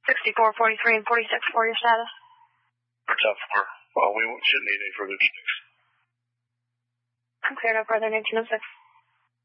64, 43, and 46 for your status. For 10-4. Well, we shouldn't need any further checks. I'm clear, no further 1906.